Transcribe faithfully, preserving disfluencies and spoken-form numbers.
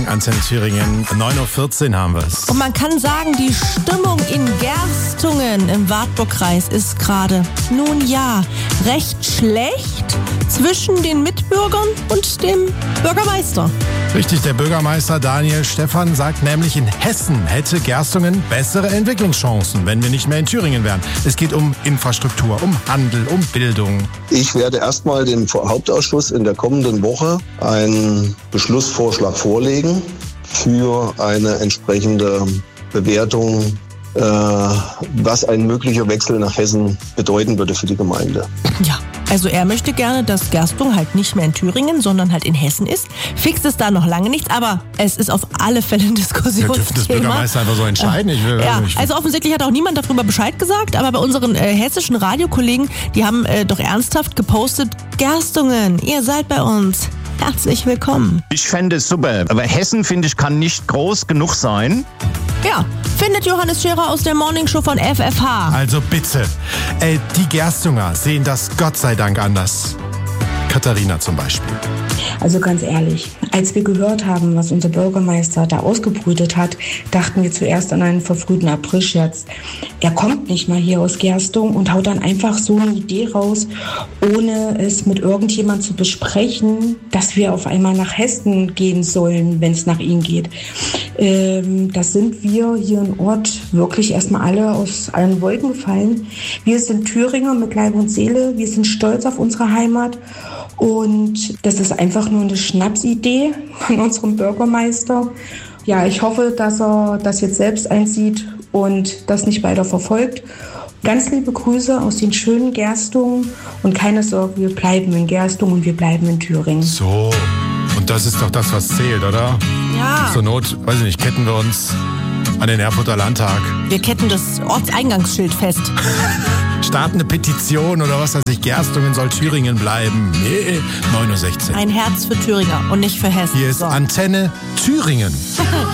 Morgen, Antenne Thüringen. neun Uhr vierzehn haben wir es. Und man kann sagen, die Stimmung in Gerstungen im Wartburgkreis ist gerade, nun ja, recht schlecht zwischen den Mitbürgern und dem Bürgermeister. Richtig, der Bürgermeister Daniel Stephan sagt nämlich, in Hessen hätte Gerstungen bessere Entwicklungschancen, wenn wir nicht mehr in Thüringen wären. Es geht um Infrastruktur, um Handel, um Bildung. Ich werde erstmal dem Hauptausschuss in der kommenden Woche einen Beschlussvorschlag vorlegen für eine entsprechende Bewertung, äh, was ein möglicher Wechsel nach Hessen bedeuten würde für die Gemeinde. Ja, also er möchte gerne, dass Gerstung halt nicht mehr in Thüringen, sondern halt in Hessen ist. Fix ist da noch lange nichts, aber es ist auf alle Fälle ein Diskussionsthema. Wir dürfen das Bürgermeister einfach so entscheiden. Ich will, ja, ich will. also offensichtlich hat auch niemand darüber Bescheid gesagt, aber bei unseren äh, hessischen Radiokollegen, die haben äh, doch ernsthaft gepostet, Gerstungen, ihr seid bei uns. Herzlich willkommen. Ich fände es super, aber Hessen, finde ich, kann nicht groß genug sein. Ja, findet Johannes Scherer aus der Morningshow von F F H. Also bitte, äh, die Gerstunger sehen das Gott sei Dank anders. Katharina zum Beispiel. Also ganz ehrlich, als wir gehört haben, was unser Bürgermeister da ausgebrütet hat, dachten wir zuerst an einen verfrühten Aprilscherz. Er kommt nicht mal hier aus Gerstung und haut dann einfach so eine Idee raus, ohne es mit irgendjemand zu besprechen, dass wir auf einmal nach Hessen gehen sollen, wenn es nach ihm geht. Ähm, das sind wir hier im Ort wirklich erstmal alle aus allen Wolken gefallen. Wir sind Thüringer mit Leib und Seele, wir sind stolz auf unsere Heimat. Und das ist einfach nur eine Schnapsidee von unserem Bürgermeister. Ja, ich hoffe, dass er das jetzt selbst einsieht und das nicht weiter verfolgt. Ganz liebe Grüße aus den schönen Gerstungen und keine Sorge, wir bleiben in Gerstung und wir bleiben in Thüringen. So, und das ist doch das, was zählt, oder? Ja. Zur Not, weiß ich nicht, ketten wir uns an den Erfurter Landtag. Wir ketten das Ortseingangsschild fest. Starten eine Petition oder was weiß ich, Gerstungen soll Thüringen bleiben. Nee, neun Uhr sechzehn. Ein Herz für Thüringer und nicht für Hessen. Hier ist so. Antenne Thüringen.